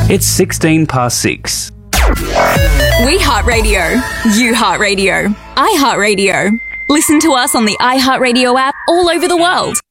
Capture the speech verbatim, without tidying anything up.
It's sixteen past six. We heart radio. You heart radio. I heart radio. Listen to us on the iHeartRadio app all over the world.